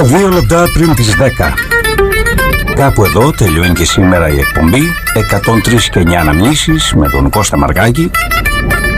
2 λεπτά πριν τις 10. Κάπου εδώ τελειώνει και σήμερα η εκπομπή 103 και 9 αναμνήσεις με τον Κώστα Μαργάκη.